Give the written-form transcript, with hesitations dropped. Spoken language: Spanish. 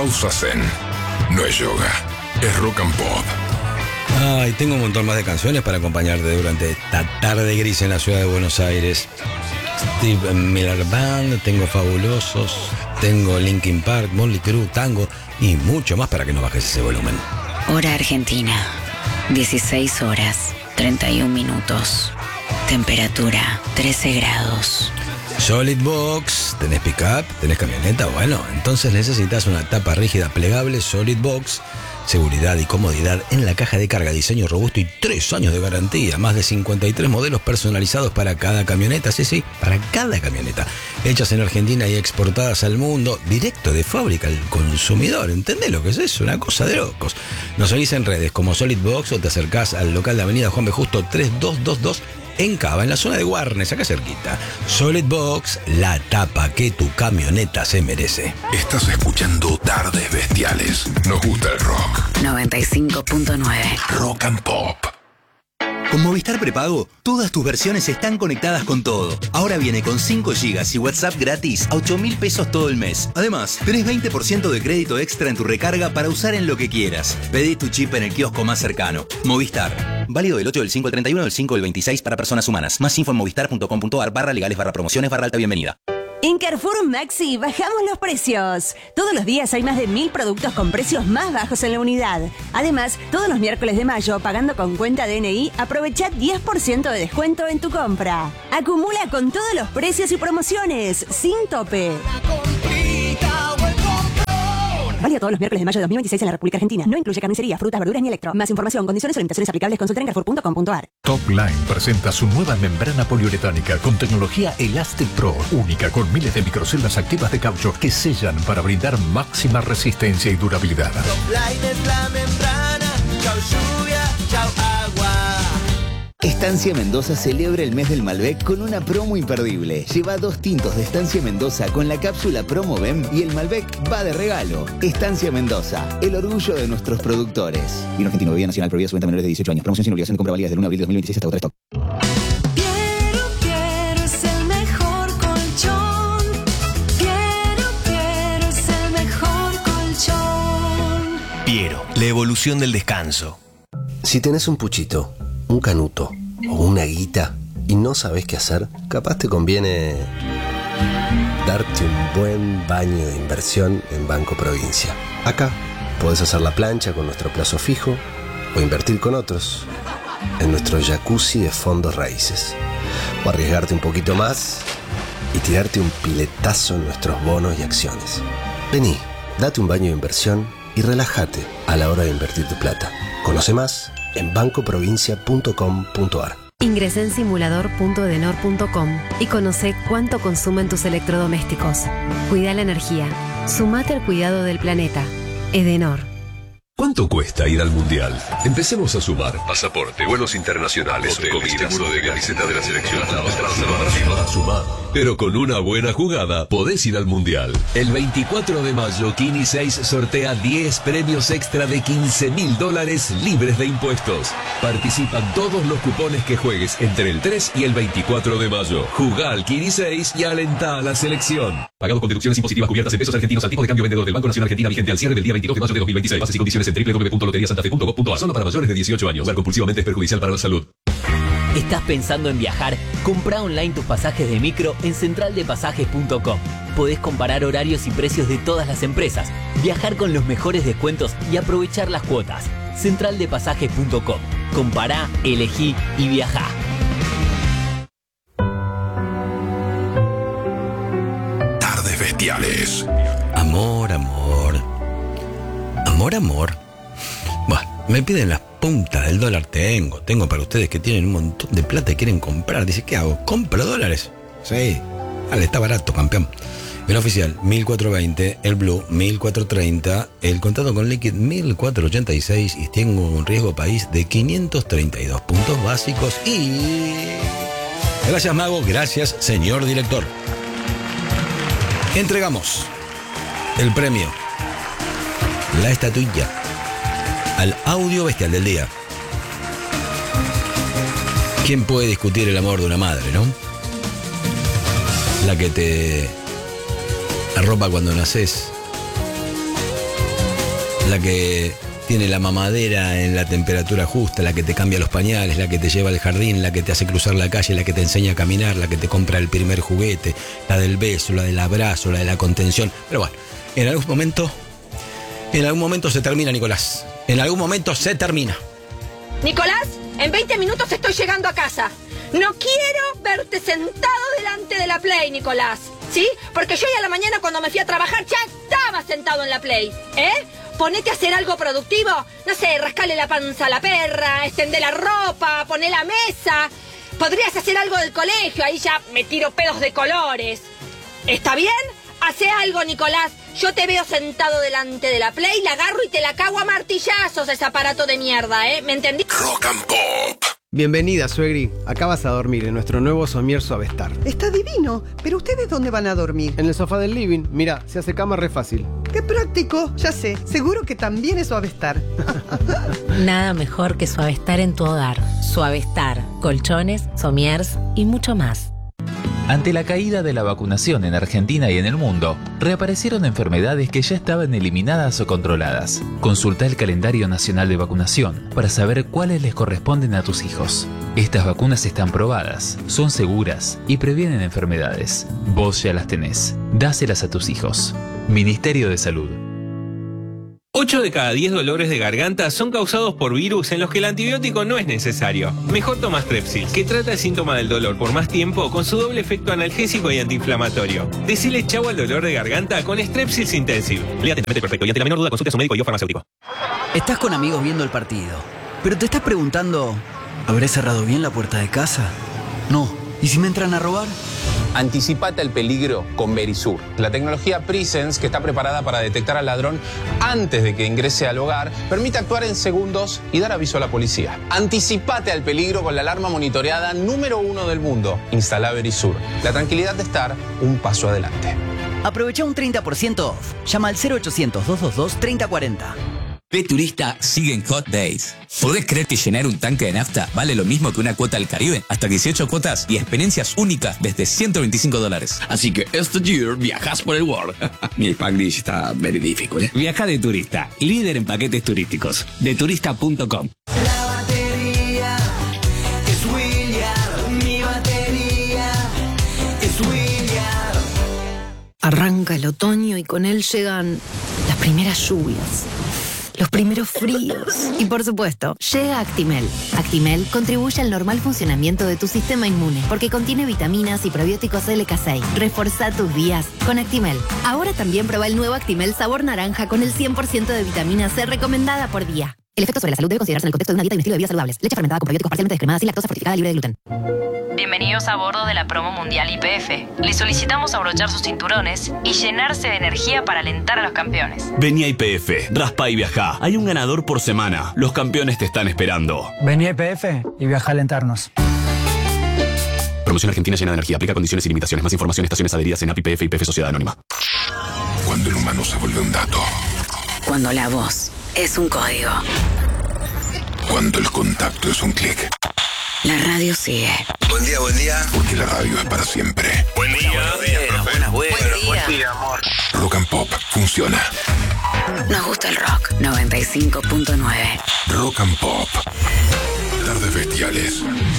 pausa zen. No es yoga, es rock and pop. Ay, tengo un montón más de canciones para acompañarte durante esta tarde gris en la ciudad de Buenos Aires. Steve Miller Band, tengo Fabulosos, tengo Linkin Park, Motley Crue, Tango y mucho más para que no bajes ese volumen. Hora Argentina, 16 horas, 31 minutos. Temperatura, 13 grados. Solid Box, ¿tenés pick-up? ¿Tenés camioneta? Bueno, entonces necesitas una tapa rígida plegable Solid Box. Seguridad y comodidad en la caja de carga, diseño robusto y 3 años de garantía. Más de 53 modelos personalizados para cada camioneta. Sí, para cada camioneta. Hechas en Argentina y exportadas al mundo, directo de fábrica al consumidor. ¿Entendés lo que es eso? Una cosa de locos. Nos seguís en redes como Solid Box o te acercás al local de Avenida Juan B. Justo 3222 en Cava, en la zona de Warnes, acá cerquita. Solid Box, la tapa que tu camioneta se merece. Estás escuchando Tardes Bestiales. Nos gusta el rock. 95.9. Rock and pop. Con Movistar Prepago, todas tus versiones están conectadas con todo. Ahora viene con 5 GB y WhatsApp gratis a 8.000 pesos todo el mes. Además, tenés 20% de crédito extra en tu recarga para usar en lo que quieras. Pedí tu chip en el kiosco más cercano. Movistar. Válido del 8 del 5 al 31 del 5 del 26 para personas humanas. Más info en movistar.com.ar/legales/promociones/alta bienvenida. En Carrefour Maxi bajamos los precios. Todos los días hay más de 1000 productos con precios más bajos en la unidad. Además, todos los miércoles de mayo, pagando con cuenta DNI, aprovecha 10% de descuento en tu compra. Acumula con todos los precios y promociones, sin tope. Válido todos los miércoles de mayo de 2026 en la República Argentina. No incluye carnicería, frutas, verduras ni electro. Más información, condiciones o limitaciones aplicables, consulta en carrefour.com.ar. Topline presenta su nueva membrana poliuretánica con tecnología Elastic Pro, única con miles de microceldas activas de caucho que sellan para brindar máxima resistencia y durabilidad. Topline es la membrana, chau lluvia, chau agua. Estancia Mendoza celebra el mes del Malbec con una promo imperdible. Lleva 2 tintos de Estancia Mendoza con la cápsula Promo BEM y el Malbec va de regalo. Estancia Mendoza, el orgullo de nuestros productores. Vino argentino, bebida nacional, prohibida su venta a menores de 18 años. Promoción sin obligación de compra válida desde el 1 de abril de 2026 hasta agotar stock. Piero es el mejor colchón. Piero es el mejor colchón. Piero, la evolución del descanso. Si tenés un puchito, un canuto o una guita y no sabés qué hacer, capaz te conviene darte un buen baño de inversión en Banco Provincia. Acá podés hacer la plancha con nuestro plazo fijo o invertir con otros en nuestro jacuzzi de fondos raíces, o arriesgarte un poquito más y tirarte un piletazo en nuestros bonos y acciones. Vení, date un baño de inversión y relájate a la hora de invertir tu plata. Conoce más en bancoprovincia.com.ar. Ingresá en simulador.edenor.com y conoce cuánto consumen tus electrodomésticos. Cuida la energía. Sumate al cuidado del planeta. Edenor. ¿Cuánto cuesta ir al Mundial? Empecemos a sumar. Pasaporte, vuelos internacionales, hoteles, comidas, seguro de camiseta de la selección. Sumar. Pero con una buena jugada podés ir al Mundial. El 24 de mayo, Kini 6 sortea 10 premios extra de $15.000 libres de impuestos. Participan todos los cupones que juegues entre el 3 y el 24 de mayo. Jugá al Kini 6 y alentá a la selección. Pagado con deducciones impositivas cubiertas en pesos argentinos al tipo de cambio vendedor del Banco Nacional Argentina vigente al cierre del día 22 de mayo de 2026. Bases y condiciones en www.loteriasantafe.gov.ar. Solo para mayores de 18 años. Jugar compulsivamente es perjudicial para la salud. ¿Estás pensando en viajar? Comprá online tus pasajes de micro en centraldepasajes.com. Podés comparar horarios y precios de todas las empresas, viajar con los mejores descuentos y aprovechar las cuotas. Centraldepasajes.com. Compará, elegí y viajá. Tardes Bestiales. Amor. Bueno, me piden las puntas del dólar. Tengo para ustedes que tienen un montón de plata y quieren comprar. Dice, ¿qué hago? ¿Compro dólares? Sí. Vale, está barato, campeón. El oficial, 1420. El Blue, 1430. El contrato con Liquid, 1486. Y tengo un riesgo país de 532 puntos básicos. Y... gracias, Mago. Gracias, señor director. Entregamos el premio, la estatuilla, al audio bestial del día. ¿Quién puede discutir el amor de una madre, no? La que te arropa cuando naces, la que tiene la mamadera en la temperatura justa, la que te cambia los pañales, la que te lleva al jardín, la que te hace cruzar la calle, la que te enseña a caminar, la que te compra el primer juguete, la del beso, la del abrazo, la de la contención. Pero bueno, en algún momento se termina, Nicolás. En algún momento se termina. Nicolás, en 20 minutos estoy llegando a casa. No quiero verte sentado delante de la Play, Nicolás. ¿Sí? Porque yo hoy a la mañana cuando me fui a trabajar ya estaba sentado en la Play. Ponete a hacer algo productivo. No sé, rascale la panza a la perra, extender la ropa, poner la mesa. Podrías hacer algo del colegio, ahí ya me tiro pedos de colores. ¿Está bien? Hacé algo, Nicolás. Yo te veo sentado delante de la Play, la agarro y te la cago a martillazos ese aparato de mierda, ¿me entendí? Rock and Pop. Bienvenida, suegri. Acá vas a dormir en nuestro nuevo somier Suavestar. Está divino, pero ¿ustedes dónde van a dormir? En el sofá del living. Mira, se hace cama re fácil. ¡Qué práctico! Ya sé, seguro que también es Suavestar. Nada mejor que Suavestar en tu hogar. Suavestar, colchones, somiers y mucho más. Ante la caída de la vacunación en Argentina y en el mundo, reaparecieron enfermedades que ya estaban eliminadas o controladas. Consulta el calendario nacional de vacunación para saber cuáles les corresponden a tus hijos. Estas vacunas están probadas, son seguras y previenen enfermedades. Vos ya las tenés. Dáselas a tus hijos. Ministerio de Salud. 8 de cada 10 dolores de garganta son causados por virus en los que el antibiótico no es necesario. Mejor toma Strepsils, que trata el síntoma del dolor por más tiempo con su doble efecto analgésico y antiinflamatorio. Decile chau al dolor de garganta con Strepsils Intensive. Lea atentamente el prospecto y ante la menor duda consulte a su médico y o farmacéutico. Estás con amigos viendo el partido, pero te estás preguntando, ¿habré cerrado bien la puerta de casa? No. ¿Y si me entran a robar? Anticipate al peligro con Verisur, la tecnología Presence que está preparada para detectar al ladrón antes de que ingrese al hogar, permite actuar en segundos y dar aviso a la policía. Anticipate al peligro con la alarma monitoreada número 1 del mundo. Instala Verisur, la tranquilidad de estar un paso adelante. Aprovecha un 30% off. Llama al 0800-222-3040. P-Turista sigue en Hot Days. ¿Podés creer que llenar un tanque de nafta vale lo mismo que una cuota al Caribe? Hasta 18 cuotas y experiencias únicas desde $125. Así que este year viajas por el world. Mi Spanglish está very difficult. Viaja de turista, líder en paquetes turísticos. Deturista.com. La batería es William. Mi batería es William. Arranca el otoño y con él llegan las primeras lluvias, los primeros fríos. Y por supuesto, llega Actimel. Actimel contribuye al normal funcionamiento de tu sistema inmune porque contiene vitaminas y probióticos LK6. Reforzá tus días con Actimel. Ahora también prueba el nuevo Actimel sabor naranja con el 100% de vitamina C recomendada por día. El efecto sobre la salud debe considerarse en el contexto de una dieta y un estilo de vida saludables. Leche fermentada con probióticos parcialmente descremada sin lactosa fortificada libre de gluten. Bienvenidos a bordo de la promo mundial YPF. Les solicitamos abrochar sus cinturones y llenarse de energía para alentar a los campeones. Vení a YPF, raspa y viajá. Hay un ganador por semana. Los campeones te están esperando. Vení a YPF y viaja a alentarnos. Promoción argentina llena de energía. Aplica condiciones y limitaciones. Más información, estaciones adheridas en API, YPF y YPF Sociedad Anónima. Cuando el humano se vuelve un dato. Cuando la voz es un código. Cuando el contacto es un clic. La radio sigue. Buen día, buen día. Porque la radio es para siempre. Buen día. Buen día, amor. Rock and Pop funciona. Nos gusta el rock. 95.9. Rock and Pop. Tardes bestiales.